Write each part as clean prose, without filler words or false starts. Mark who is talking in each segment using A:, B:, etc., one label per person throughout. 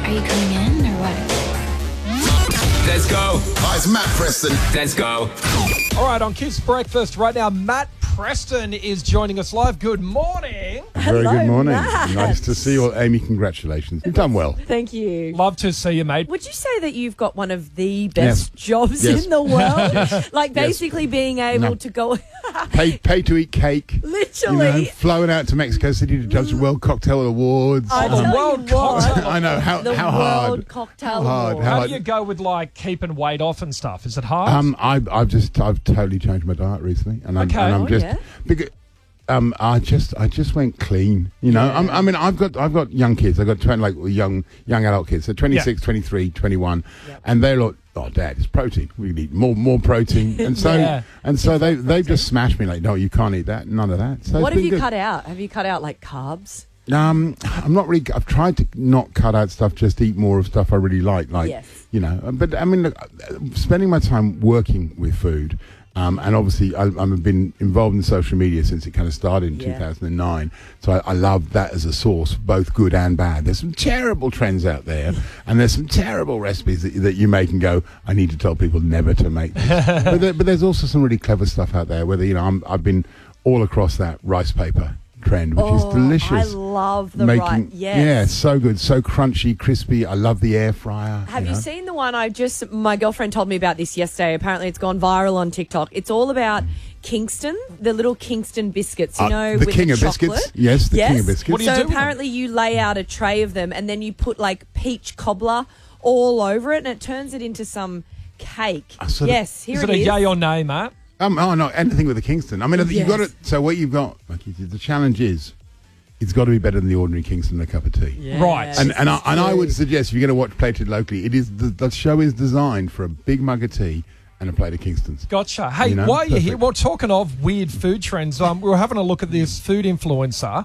A: Are you coming in or what?
B: Let's go.
C: Hi, it's Matt Preston.
B: Let's go.
D: All right, on Kiss Breakfast right now, Matt Preston is joining us live. Good morning.
E: Very good morning.
F: Matt.
E: Nice to see you all. Amy, congratulations. You've done well.
F: Thank you.
D: Love to see you, mate.
F: Would you say that you've got one of the best jobs
E: Yes.
F: in the world? Like basically being able to go...
E: Pay to eat cake.
F: Literally.
E: Flown out to Mexico City to judge the World Cocktail Awards.
F: I tell you
D: World
F: what,
D: Cocktail-
E: I know, how
F: the
E: hard.
F: World Cocktail
E: How hard,
F: Award.
E: how
D: How
E: hard.
D: do you go with, like, keeping weight off and stuff? Is it hard?
E: I've totally changed my diet recently, and I'm
D: Okay.
E: just
F: yeah?
E: because I just went clean. You know, I mean, I've got young kids. I've got young adult kids. So 26, 23, 21, and they're like, oh, Dad, it's protein. We need more protein, and so
D: Yeah.
E: they just smashed me like, no, you can't eat that, none of that. So
F: What
E: it's
F: have
E: been
F: you
E: good.
F: cut out? Have you cut out like carbs?
E: I'm not really. I've tried to not cut out stuff, just eat more of stuff I really like.
F: Yes.
E: You know. But I mean, look, spending my time working with food, and obviously I've been involved in social media since it kind of started in 2009. So I love that as a source, both good and bad. There's some terrible trends out there, and there's some terrible recipes that you make and go, I need to tell people never to make this. but there's also some really clever stuff out there. Whether I've been all across that rice paper trend, which is delicious.
F: I love the right. Yes.
E: Yeah, so good, so crunchy, crispy. I love the air fryer.
F: Have you seen the one my girlfriend told me about this yesterday. Apparently it's gone viral on TikTok. It's all about Kingston, the little Kingston biscuits, you know,
E: the
F: with
E: king
F: the
E: of
F: chocolate.
E: biscuits. Yes, the king of biscuits.
D: What do you
F: So
D: do with them?
F: apparently you lay out a tray of them and then you put like peach cobbler all over it and it turns it into some cake. Yes, here
D: Is
F: it
D: it a
F: is.
D: yay or nay, Matt?
E: Oh no, anything with the Kingston. I mean,
F: Yes.
E: you've got it. So what you've got, like the challenge is, it's got to be better than the ordinary Kingston in a cup of tea.
F: Yeah,
D: Right.
E: And
F: this
E: and
F: is
E: I would
F: true.
E: suggest if you're going to watch Plated Locally, it is the show is designed for a big mug of tea and a plate of Kingstons.
D: Gotcha. Hey,
E: You know,
D: while you're here,
E: perfect.
D: well, talking of weird food trends, we were having a look at this food influencer.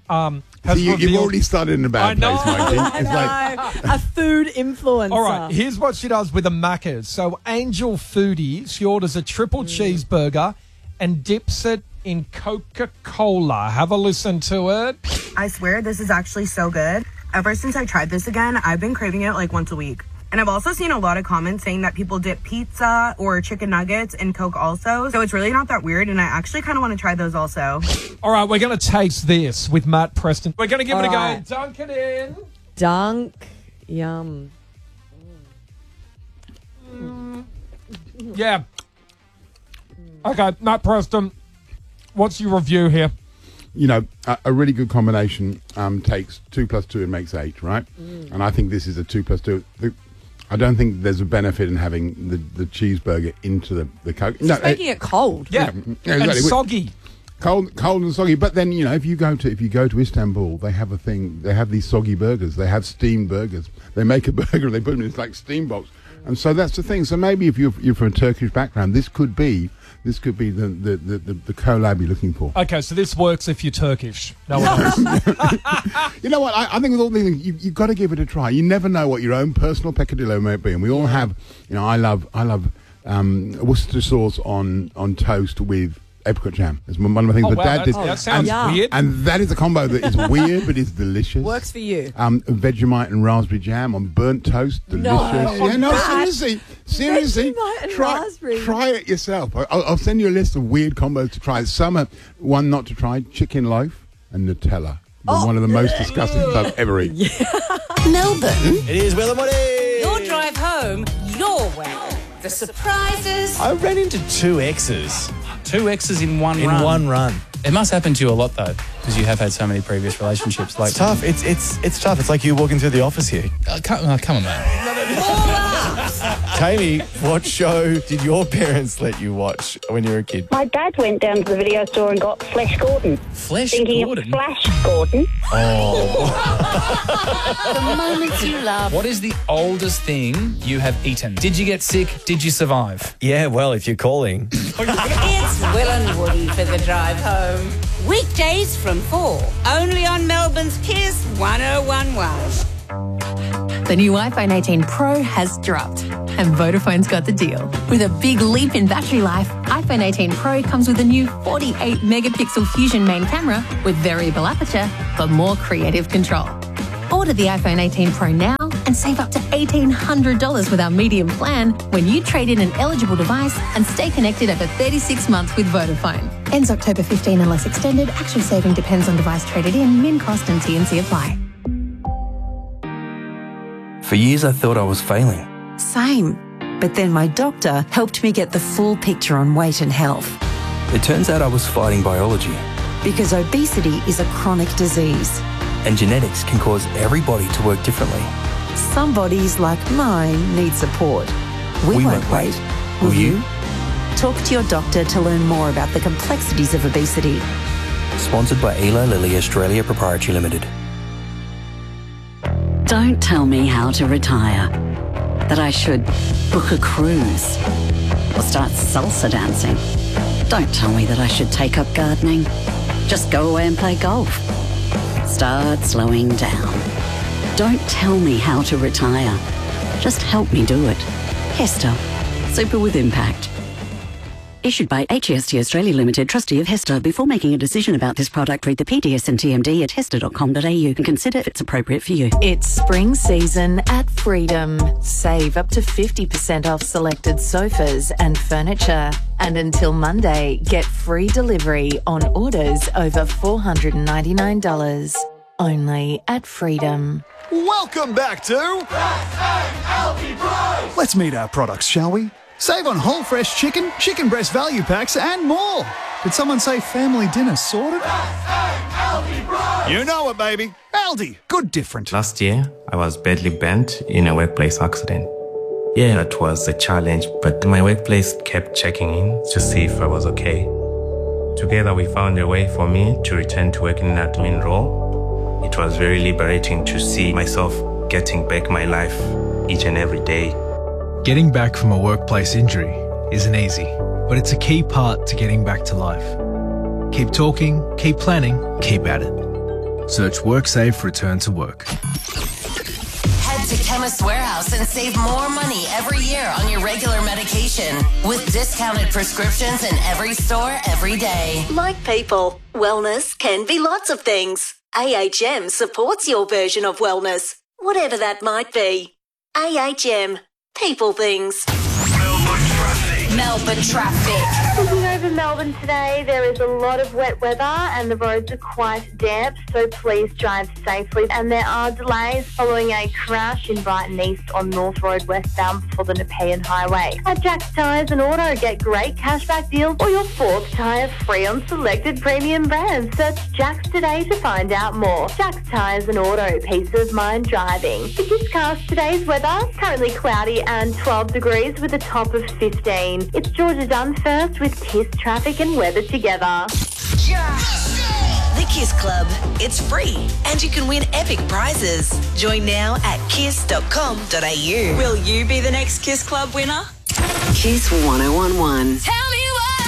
D: Has
E: So you've
D: revealed-
E: already started in a bad
D: I know.
E: place, Mikey.
F: I
E: It's like,
F: know. A food influencer.
D: All right, here's what she does with the Maccas. So Angel Foodie, she orders a triple cheeseburger and dips it in Coca-Cola. Have a listen to it.
G: I swear this is actually so good. Ever since I tried this again, I've been craving it like once a week. And I've also seen a lot of comments saying that people dip pizza or chicken nuggets in Coke also. So it's really not that weird, and I actually kind of want to try those also.
D: All right, we're going to taste this with Matt Preston. We're going to give it a go.
F: right.
D: Dunk it in.
F: Dunk. Yum.
D: Yeah. Okay, Matt Preston, what's your review here?
E: you know, a really good combination takes 2 + 2 and makes 8, right? And I think this is a 2 + 2. I don't think there's a benefit in having the cheeseburger into the Coke.
F: It's making it cold.
D: Yeah,
E: Yeah,
D: and
E: exactly.
D: soggy.
E: Cold and soggy. But then, you know, if you go to Istanbul, they have a thing. They have these soggy burgers. They have steamed burgers. They make a burger and they put them in this like steam box. And so that's the thing. So maybe if you're from a Turkish background, this could be the collab you're looking for.
D: Okay, so this works if you're Turkish. No one else.
E: You know what? I think with all these things, you've got to give it a try. You never know what your own personal peccadillo may be, and we all have. You know, I love Worcester sauce on toast with apricot jam. It's one of my things.
D: Oh,
E: but
D: wow,
E: Dad did,
D: that sounds
F: Yeah.
D: weird.
E: and that is a combo that is weird but is delicious.
F: Works for you.
E: Vegemite and raspberry jam on burnt toast, delicious.
F: No.
E: Yeah, no,
F: That-
E: seriously,
F: Vegemite and
E: try
F: raspberry.
E: try it yourself. I'll send you a list of weird combos to try. Some are one not to try: chicken loaf and Nutella. One of the most disgusting things I've ever eaten.
A: Melbourne,
H: It is Will and Woody.
I: Your drive home, your way. The surprises.
H: I ran into two exes
J: Two exes in one
H: in
J: run.
H: one run.
J: It must happen to you a lot though, because you have had so many previous relationships. Like
H: It's tough. It's tough. It's like you walking through the office here.
J: come on, man.
H: Tammy, what show did your parents let you watch when you were a kid?
K: My dad went down to the video store and got Flash Gordon.
J: Flesh
K: Thinking
J: Gordon.
K: of Flash Gordon.
A: the moments you love.
J: What is the oldest thing you have eaten? Did you get sick? Did you survive?
H: Yeah, well, if you're calling.
I: It's Will and Woody for the drive home. Weekdays from 4. Only on Melbourne's Kiss 1011.
L: The new iPhone 18 Pro has dropped, and Vodafone's got the deal. With a big leap in battery life, iPhone 18 Pro comes with a new 48-megapixel Fusion main camera with variable aperture for more creative control. Order the iPhone 18 Pro now and save up to $1,800 with our medium plan when you trade in an eligible device and stay connected over 36 months with Vodafone. Ends October 15 unless extended. Actual saving depends on device traded in. Min cost and T&C apply.
B: For years, I thought I was failing.
C: Same. But then my doctor helped me get the full picture on weight and health.
B: It turns out I was fighting biology.
C: Because obesity is a chronic disease.
B: And genetics can cause every body to work differently.
C: Some bodies, like mine, need support. We won't wait. Will you? Talk to your doctor to learn more about the complexities of obesity.
B: Sponsored by Eli Lilly Australia Proprietary Limited.
M: Don't tell me how to retire. That I should book a cruise or start salsa dancing. Don't tell me that I should take up gardening. Just go away and play golf. Start slowing down. Don't tell me how to retire. Just help me do it. Hester. Super with impact. Issued by HEST Australia Limited, trustee of Hester. Before making a decision about this product, read the PDS and TMD at hester.com.au and consider if it's appropriate for you.
N: It's spring season at Freedom. Save up to 50% off selected sofas and furniture. And until Monday, get free delivery on orders over $499. Only at Freedom.
O: Welcome back to Let's meet our products, shall we? Save on whole fresh chicken, chicken breast value packs and more. Did someone say family dinner sorted? You know it, baby. Aldi, good different.
P: Last year, I was badly burnt in a workplace accident. Yeah, it was a challenge, but my workplace kept checking in to see if I was okay. Together, we found a way for me to return to work in an admin role. It was very liberating to see myself getting back my life each and every day.
Q: Getting back from a workplace injury isn't easy, but it's a key part to getting back to life. Keep talking, keep planning, keep at it. Search WorkSafe Return to Work.
R: Head to Chemist Warehouse and save more money every year on your regular medication with discounted prescriptions in every store every day.
S: Like people, wellness can be lots of things. AHM supports your version of wellness, whatever that might be. AHM. People things.
R: Melbourne traffic.
T: Looking over Melbourne today, there is a lot of wet weather and the roads are quite damp, so please drive safely. And there are delays following a crash in Brighton East on North Road westbound before the Nepean Highway. At Jack's Tyres and Auto, get great cashback deals or your fourth tyre free on selected premium brands. Search Jack's today to find out more. Jack's Tyres and Auto, peace of mind driving. For Kisscast, today's weather, currently cloudy and 12 degrees with a top of 15. It's Georgia Dunn first with Kiss traffic and weather together.
S: The Kiss Club. It's free and you can win epic prizes. Join now at kiss.com.au. Will you be the next Kiss Club winner?
M: Kiss 1011.
R: Tell me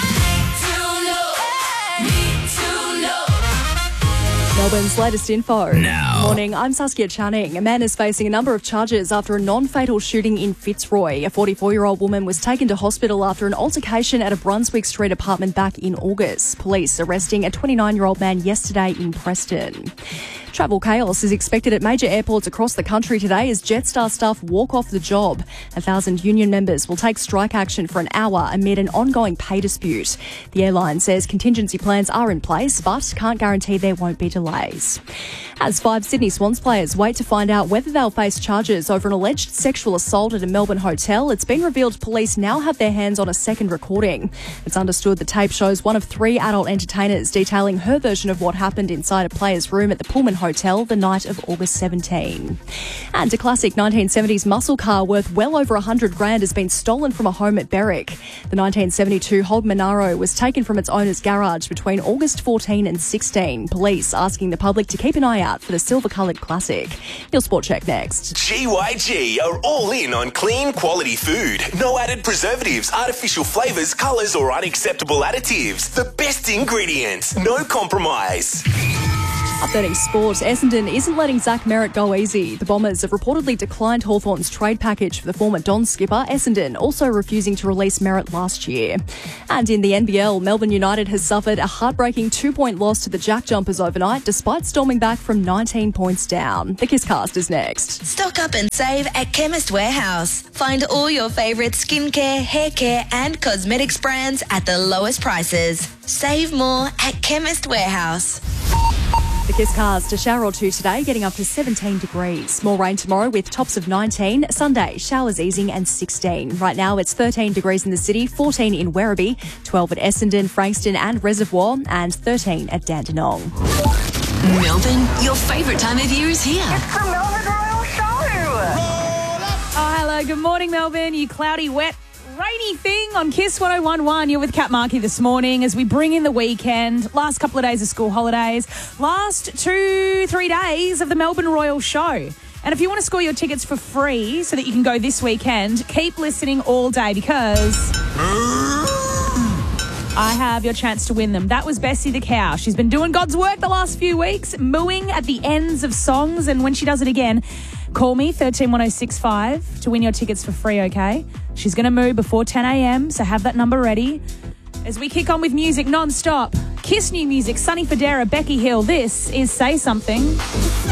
F: Melbourne's latest info.
U: Now.
F: Morning, I'm Saskia Channing. A man is facing a number of charges after a non-fatal shooting in Fitzroy. A 44-year-old woman was taken to hospital after an altercation at a Brunswick Street apartment back in August. Police arresting a 29-year-old man yesterday in Preston. Travel chaos is expected at major airports across the country today as Jetstar staff walk off the job. 1,000 union members will take strike action for an hour amid an ongoing pay dispute. The airline says contingency plans are in place but can't guarantee there won't be delays. As 5 Sydney Swans players wait to find out whether they'll face charges over an alleged sexual assault at a Melbourne hotel, it's been revealed police now have their hands on a second recording. It's understood the tape shows one of 3 adult entertainers detailing her version of what happened inside a player's room at the Pullman Hotel the night of August 17. And a classic 1970s muscle car worth well over $100,000 has been stolen from a home at Berwick. The 1972 Holden Monaro was taken from its owner's garage between August 14 and 16. Police asking the public to keep an eye out for the silver-coloured classic. Your Sport Check next.
V: GYG are all in on clean, quality food. No added preservatives, artificial flavours, colours or unacceptable additives. The best ingredients. No compromise.
F: Updating sport, Essendon isn't letting Zach Merritt go easy. The Bombers have reportedly declined Hawthorn's trade package for the former Don skipper, Essendon, also refusing to release Merritt last year. And in the NBL, Melbourne United has suffered a heartbreaking 2-point loss to the Jack Jumpers overnight, despite storming back from 19 points down. The Kisscast is next.
S: Stock up and save at Chemist Warehouse. Find all your favourite skincare, hair care and cosmetics brands at the lowest prices. Save more at Chemist Warehouse.
F: The Kisscast, a shower or two today, getting up to 17 degrees. More rain tomorrow with tops of 19. Sunday, showers easing and 16. Right now it's 13 degrees in the city, 14 in Werribee, 12 at Essendon, Frankston and Reservoir, and 13 at Dandenong.
R: Melbourne, your favourite time of year is here.
G: It's the Melbourne Royal Show.
U: Oh, hello. Good morning, Melbourne. You cloudy, wet, rainy thing on Kiss 101.1. You're with Kat Markey this morning as we bring in the weekend. Last couple of days of school holidays. Last 2-3 days of the Melbourne Royal Show. And if you want to score your tickets for free so that you can go this weekend, keep listening all day because I have your chance to win them. That was Bessie the cow. She's been doing God's work the last few weeks, mooing at the ends of songs. And when she does it again, call me, 131065, to win your tickets for free, okay? She's going to moo before 10 a.m, so have that number ready. As we kick on with music non-stop, Kiss new music, Sonny Fodera, Becky Hill. This is Say Something.